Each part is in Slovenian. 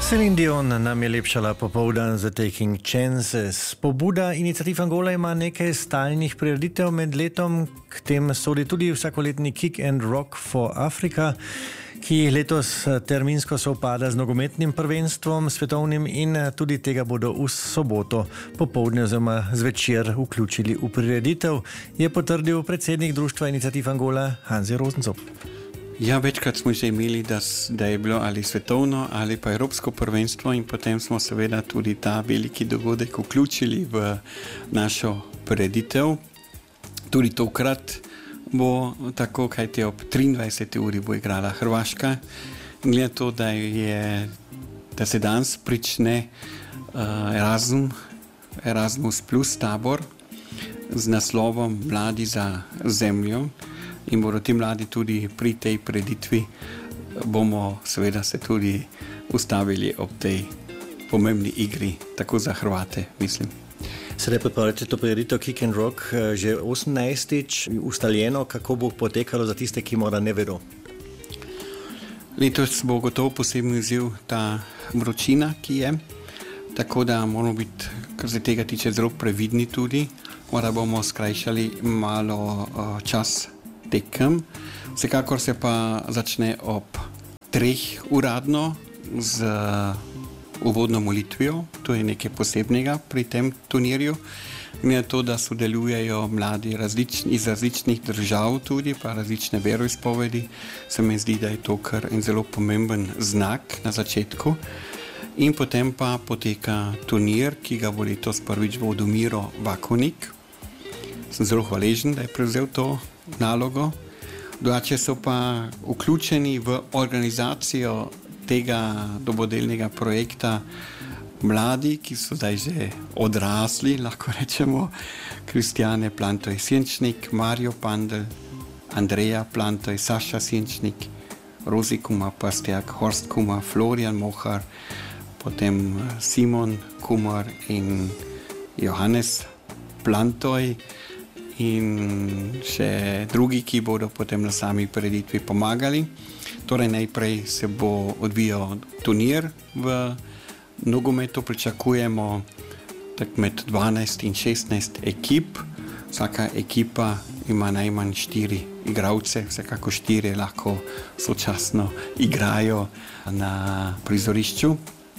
Celine Dion nam je lepšala popoldan za Taking Chances. Pobuda Iniciativ Angola ima nekaj stalnih prireditev med letom, k tem sodi tudi vsakoletni Kick and Rock for Africa, ki letos terminsko sovpada z nogometnim prvenstvom svetovnim in tudi tega bodo v soboto popoldne oziroma zvečer vključili v prireditev, je potrdil predsednik Društva Iniciativ Angola Hanzi Rozencov. Ja, večkrat smo že imeli, da je bilo ali svetovno ali pa evropsko prvenstvo in potem smo seveda tudi ta veliki dogodek vključili v našo prireditev. Tudi tokrat bo tako, kajti ob 23. uri bo igrala Hrvaška. Glede to, da se danes prične Erasmus Plus tabor z naslovom Mladi za zemljo in bodo ti mladi tudi pri tej prireditvi, bomo seveda se tudi ustavili ob tej pomembni igri, tako za Hrvate, mislim. Sedaj pripravljate to prireditev Kick and Rock že 18. ustaljeno, kako bo potekalo za tiste, ki morda ne vedo? Letos bo gotovo posebno izziv ta vročina, ki je, tako da moramo biti, kar se tega tiče, zelo previdni tudi, morda bomo skrajšali malo čas tekem. Vsekakor se pa začne ob 3 uradno z uvodno molitvijo, to je nekaj posebnega pri tem turnirju. Glede to, da sodelujejo mladi iz različnih držav tudi, pa različne veroizpovedi, se mi zdi, da je to kar en zelo pomemben znak na začetku. In potem pa poteka turnir, ki ga bo letos prvič vodil Miro Vakonik. Sem zelo hvaležen, da je prevzel to nalogo. Drugače so pa vključeni v organizacijo tega dobodelnega projekta mladi, ki so zdaj že odrasli, lahko rečemo, Kristjane Plantoj Sjenčnik, Mario Pandl, Andreja Plantoj, Saša Sjenčnik, Rozi Kumar Pastjak, Horst Kumar, Florian Mohar, potem Simon Kumar in Johannes Plantoj in še drugi, ki bodo potem na sami prireditvi pomagali. Torej najprej se bo odvijal turnir v nogometu, pričakujemo tak med 12 in 16 ekip. Vsaka ekipa ima najmanj 4 igralce, vsekako 4 lahko sočasno igrajo na prizorišču.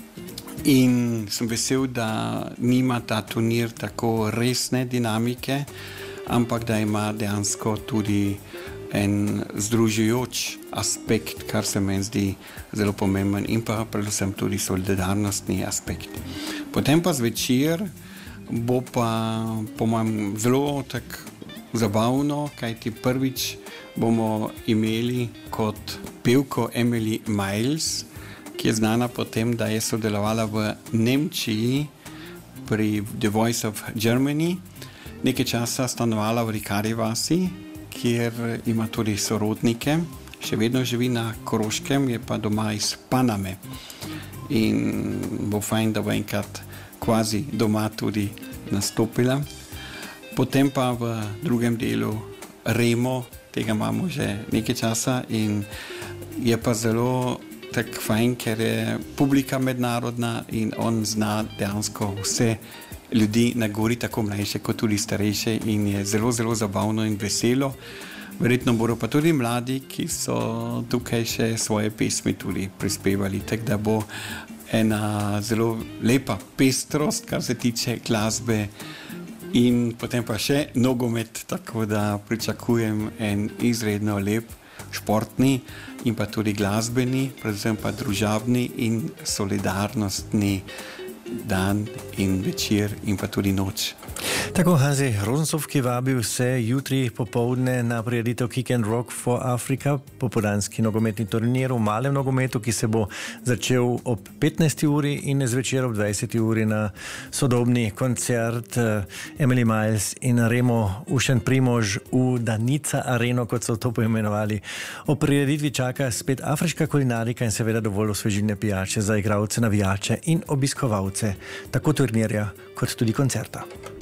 In sem vesel, da nima ta turnir tako resne dinamike, ampak da ima dejansko tudi en združujoč aspekt, kar se meni zdi zelo pomemben in pa predvsem tudi solidarnostni aspekt. Potem pa zvečer bo pa po mojem zelo tak zabavno, kajti prvič bomo imeli kot pevko Emily Miles, ki je znana po tem, da je sodelovala v Nemčiji pri The Voice of Germany. Nekaj časa stanovala v Rikari vasi, kjer ima tudi sorodnike, še vedno živi na Koroškem, je pa doma iz Paname. In bo fajn, da bo enkrat kvazi doma tudi nastopila. Potem pa v drugem delu Remo, tega imamo že nekaj časa in je pa zelo tak fajn, ker je publika mednarodna in on zna dejansko vse ljudi na gori, tako mlajše kot tudi starejše, in je zelo, zelo zabavno in veselo. Verjetno bodo pa tudi mladi, ki so tukaj še svoje pesmi tudi prispevali, tako da bo ena zelo lepa pestrost, kar se tiče glasbe, in potem pa še nogomet, tako da pričakujem en izredno lep športni in pa tudi glasbeni, predvsem pa družabni in solidarnostni dan in večer in pa tudi noč. Tako Hanzi Rozencov, ki vabi vse jutri popoldne na prireditev Kick and Rock for Africa, popoldanski nogometni turnir v malem nogometu, ki se bo začel ob 15. uri in zvečer ob 20. uri na sodobni koncert Emily Miles in Remo Ušen Primož v Danica Areno, kot so to poimenovali. O prireditvi čaka spet afriška kulinarika in seveda dovolj osvežilne pijače za igralce, navijače in obiskovalce tako turnirja kot tudi koncerta.